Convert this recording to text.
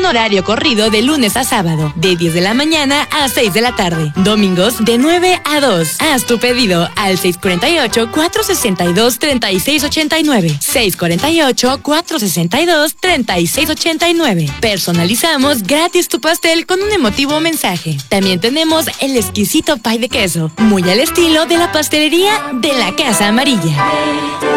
un horario corrido de lunes a sábado, de 10 de la mañana a 6 de la tarde. Domingos de 9 a 2. Haz tu pedido al 648-462-3689. 648-462-3689. Personalizamos gratis tu pastel con un emotivo mensaje. También tenemos el exquisito pie de queso, muy al estilo de la pastelería de la Casa Amarilla.